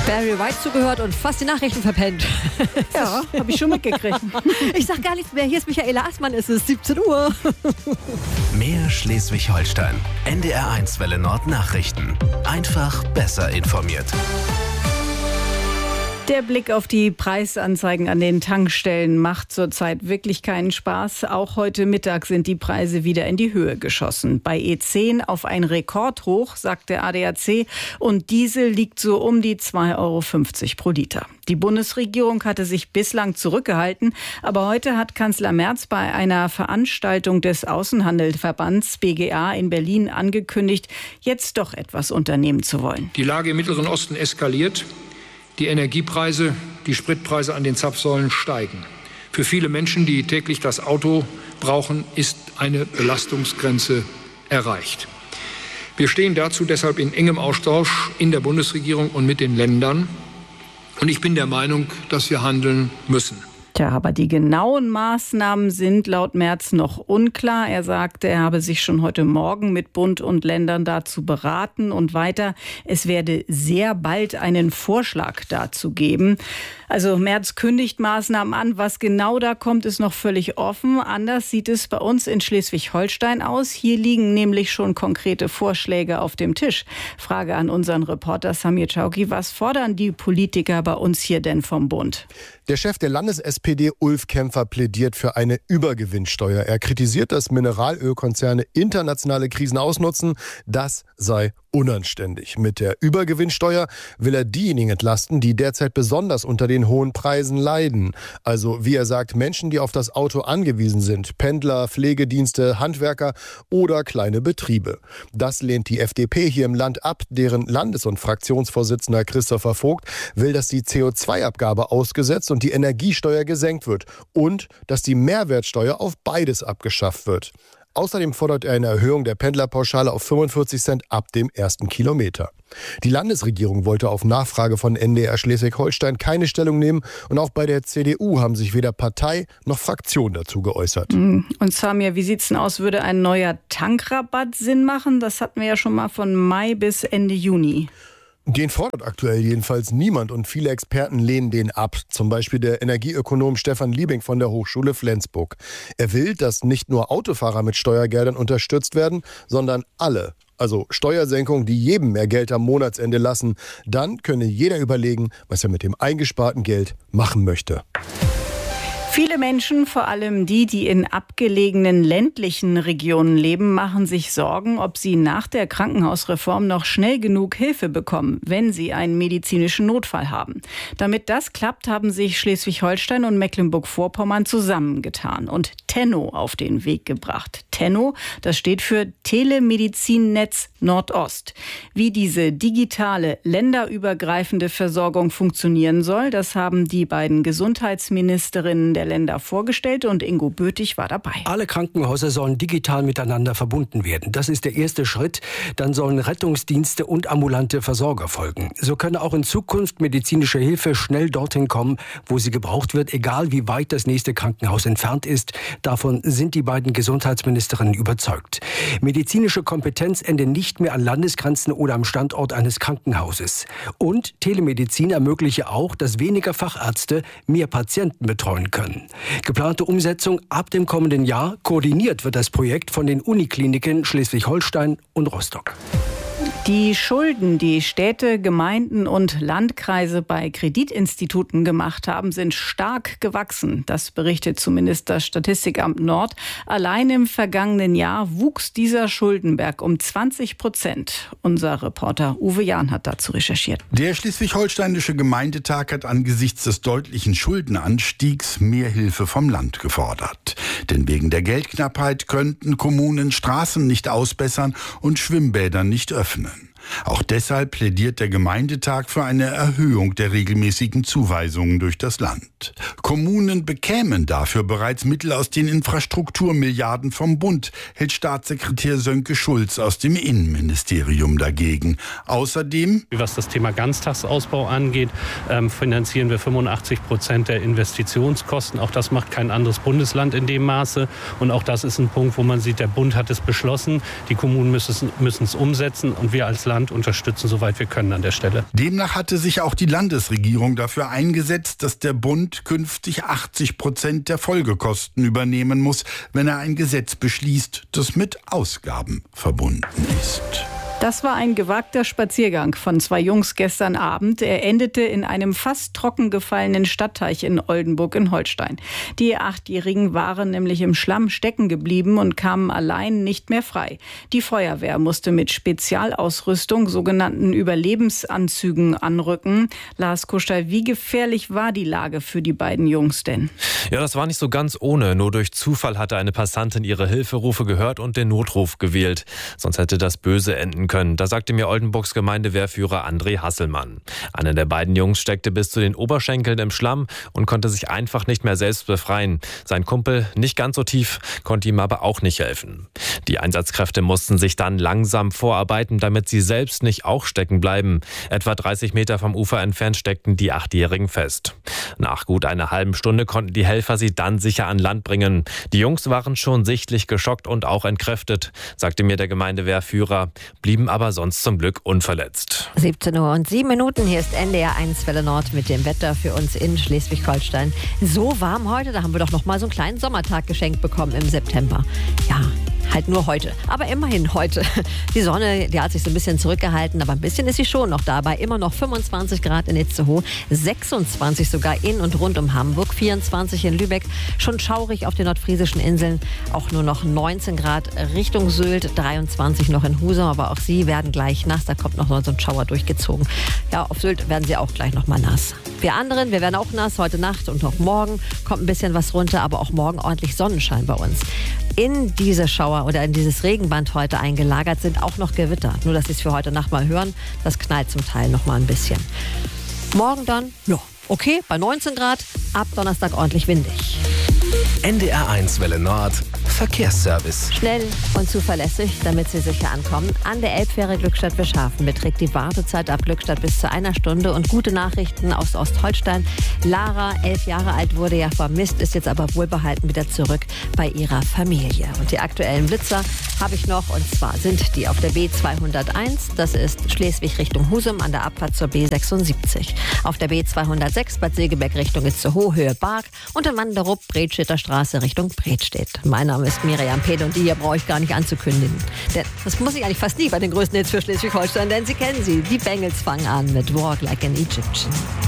Barry White zugehört und fast die Nachrichten verpennt. Ja, habe ich schon mitgekriegt. Ich sag gar nichts mehr. Hier ist Michaela Assmann, es ist 17 Uhr. Mehr Schleswig-Holstein. NDR1 Welle Nord Nachrichten. Einfach besser informiert. Der Blick auf die Preisanzeigen an den Tankstellen macht zurzeit wirklich keinen Spaß. Auch heute Mittag sind die Preise wieder in die Höhe geschossen. Bei E10 auf ein Rekordhoch, sagt der ADAC. Und Diesel liegt so um die 2,50 € pro Liter. Die Bundesregierung hatte sich bislang zurückgehalten. Aber heute hat Kanzler Merz bei einer Veranstaltung des Außenhandelsverbands BGA in Berlin angekündigt, jetzt doch etwas unternehmen zu wollen. Die Lage im Mittleren Osten eskaliert. Die Energiepreise, die Spritpreise an den Zapfsäulen steigen. Für viele Menschen, die täglich das Auto brauchen, ist eine Belastungsgrenze erreicht. Wir stehen dazu deshalb in engem Austausch in der Bundesregierung und mit den Ländern. Und ich bin der Meinung, dass wir handeln müssen. Tja, aber die genauen Maßnahmen sind laut Merz noch unklar. Er sagte, er habe sich schon heute Morgen mit Bund und Ländern dazu beraten und weiter. Es werde sehr bald einen Vorschlag dazu geben. Also Merz kündigt Maßnahmen an. Was genau da kommt, ist noch völlig offen. Anders sieht es bei uns in Schleswig-Holstein aus. Hier liegen nämlich schon konkrete Vorschläge auf dem Tisch. Frage an unseren Reporter Samir Chauki. Was fordern die Politiker bei uns hier denn vom Bund? Der Chef der Landes-SPD Ulf Kämpfer plädiert für eine Übergewinnsteuer. Er kritisiert, dass Mineralölkonzerne internationale Krisen ausnutzen. Das sei unanständig. Mit der Übergewinnsteuer will er diejenigen entlasten, die derzeit besonders unter den hohen Preisen leiden. Also, wie er sagt, Menschen, die auf das Auto angewiesen sind. Pendler, Pflegedienste, Handwerker oder kleine Betriebe. Das lehnt die FDP hier im Land ab. Deren Landes- und Fraktionsvorsitzender Christopher Vogt will, dass die CO2-Abgabe ausgesetzt und die Energiesteuer gesenkt wird. Und dass die Mehrwertsteuer auf beides abgeschafft wird. Außerdem fordert er eine Erhöhung der Pendlerpauschale auf 45 Cent ab dem ersten Kilometer. Die Landesregierung wollte auf Nachfrage von NDR Schleswig-Holstein keine Stellung nehmen. Und auch bei der CDU haben sich weder Partei noch Fraktion dazu geäußert. Und Samir, wie sieht's denn aus? Würde ein neuer Tankrabatt Sinn machen? Das hatten wir ja schon mal von Mai bis Ende Juni. Den fordert aktuell jedenfalls niemand und viele Experten lehnen den ab. Zum Beispiel der Energieökonom Stefan Liebing von der Hochschule Flensburg. Er will, dass nicht nur Autofahrer mit Steuergeldern unterstützt werden, sondern alle. Also Steuersenkungen, die jedem mehr Geld am Monatsende lassen. Dann könne jeder überlegen, was er mit dem eingesparten Geld machen möchte. Viele Menschen, vor allem die in abgelegenen ländlichen Regionen leben, machen sich Sorgen, ob sie nach der Krankenhausreform noch schnell genug Hilfe bekommen, wenn sie einen medizinischen Notfall haben. Damit das klappt, haben sich Schleswig-Holstein und Mecklenburg-Vorpommern zusammengetan und Tenno auf den Weg gebracht. Tenno, das steht für Telemedizinnetz Nordost. Wie diese digitale, länderübergreifende Versorgung funktionieren soll, das haben die beiden Gesundheitsministerinnen der Länder vorgestellt und Ingo Böthig war dabei. Alle Krankenhäuser sollen digital miteinander verbunden werden. Das ist der erste Schritt. Dann sollen Rettungsdienste und ambulante Versorger folgen. So könne auch in Zukunft medizinische Hilfe schnell dorthin kommen, wo sie gebraucht wird, egal wie weit das nächste Krankenhaus entfernt ist. Davon sind die beiden Gesundheitsministerinnen überzeugt. Medizinische Kompetenz endet nicht mehr an Landesgrenzen oder am Standort eines Krankenhauses. Und Telemedizin ermögliche auch, dass weniger Fachärzte mehr Patienten betreuen können. Geplante Umsetzung ab dem kommenden Jahr. Koordiniert wird das Projekt von den Unikliniken Schleswig-Holstein und Rostock. Die Schulden, die Städte, Gemeinden und Landkreise bei Kreditinstituten gemacht haben, sind stark gewachsen. Das berichtet zumindest das Statistikamt Nord. Allein im vergangenen Jahr wuchs dieser Schuldenberg um 20%. Unser Reporter Uwe Jahn hat dazu recherchiert. Der Schleswig-Holsteinische Gemeindetag hat angesichts des deutlichen Schuldenanstiegs mehr Hilfe vom Land gefordert. Denn wegen der Geldknappheit könnten Kommunen Straßen nicht ausbessern und Schwimmbäder nicht öffnen. Auch deshalb plädiert der Gemeindetag für eine Erhöhung der regelmäßigen Zuweisungen durch das Land. Kommunen bekämen dafür bereits Mittel aus den Infrastrukturmilliarden vom Bund, hält Staatssekretär Sönke Schulz aus dem Innenministerium dagegen. Außerdem, was das Thema Ganztagsausbau angeht, finanzieren wir 85% der Investitionskosten. Auch das macht kein anderes Bundesland in dem Maße. Und auch das ist ein Punkt, wo man sieht, der Bund hat es beschlossen, die Kommunen müssen es umsetzen und wir als Land Land unterstützen, soweit wir können an der Stelle. Demnach hatte sich auch die Landesregierung dafür eingesetzt, dass der Bund künftig 80% der Folgekosten übernehmen muss, wenn er ein Gesetz beschließt, das mit Ausgaben verbunden ist. Das war ein gewagter Spaziergang von zwei Jungs gestern Abend. Er endete in einem fast trocken gefallenen Stadtteich in Oldenburg in Holstein. Die 8-Jährigen waren nämlich im Schlamm stecken geblieben und kamen allein nicht mehr frei. Die Feuerwehr musste mit Spezialausrüstung, sogenannten Überlebensanzügen, anrücken. Lars Kuschel, wie gefährlich war die Lage für die beiden Jungs denn? Ja, das war nicht so ganz ohne. Nur durch Zufall hatte eine Passantin ihre Hilferufe gehört und den Notruf gewählt. Sonst hätte das böse enden können. Da sagte mir Oldenburgs Gemeindewehrführer André Hasselmann. Einer der beiden Jungs steckte bis zu den Oberschenkeln im Schlamm und konnte sich einfach nicht mehr selbst befreien. Sein Kumpel, nicht ganz so tief, konnte ihm aber auch nicht helfen. Die Einsatzkräfte mussten sich dann langsam vorarbeiten, damit sie selbst nicht auch stecken bleiben. Etwa 30 Meter vom Ufer entfernt steckten die 8-Jährigen fest. Nach gut einer halben Stunde konnten die Helfer sie dann sicher an Land bringen. Die Jungs waren schon sichtlich geschockt und auch entkräftet, sagte mir der Gemeindewehrführer, blieben aber sonst zum Glück unverletzt. 17:07 Uhr, hier ist NDR 1 Welle Nord mit dem Wetter für uns in Schleswig-Holstein. So warm heute, da haben wir doch noch mal so einen kleinen Sommertag geschenkt bekommen im September. Ja, halt nur heute, aber immerhin heute. Die Sonne, die hat sich so ein bisschen zurückgehalten, aber ein bisschen ist sie schon noch da. Bei immer noch 25 Grad in Itzehoe, 26 sogar in und rund um Hamburg, 24 in Lübeck, schon schaurig auf den nordfriesischen Inseln, auch nur noch 19 Grad Richtung Sylt, 23 noch in Husum, aber auch sie werden gleich nass, da kommt noch so ein Schauer durchgezogen. Ja, auf Sylt werden sie auch gleich noch mal nass. Wir anderen, wir werden auch nass heute Nacht und noch morgen kommt ein bisschen was runter, aber auch morgen ordentlich Sonnenschein bei uns. In diese Schauer oder in dieses Regenband heute eingelagert sind auch noch Gewitter. Nur, dass Sie es für heute Nacht mal hören, das knallt zum Teil noch mal ein bisschen. Morgen dann, ja, okay, bei 19 Grad, ab Donnerstag ordentlich windig. NDR 1 Welle Nord Verkehrsservice. Schnell und zuverlässig, damit Sie sicher ankommen. An der Elbfähre Glückstadt-Wischhafen beträgt die Wartezeit ab Glückstadt bis zu 1 Stunde. Und gute Nachrichten aus Ostholstein. Lara, 11 Jahre alt, wurde ja vermisst, ist jetzt aber wohlbehalten wieder zurück bei ihrer Familie. Und die aktuellen Blitzer habe ich noch, und zwar sind die auf der B201, das ist Schleswig Richtung Husum an der Abfahrt zur B76. Auf der B206 Bad Segeberg Richtung Itzehoe, Höhe Barg und in Wanderup, Bredstädter Straße Richtung Bredstedt. Mein Name ist Miriam Pede und die hier brauche ich gar nicht anzukündigen. Denn das muss ich eigentlich fast nie bei den größten Hits für Schleswig-Holstein, denn Sie kennen sie. Die Bengals fangen an mit Walk Like an Egyptian.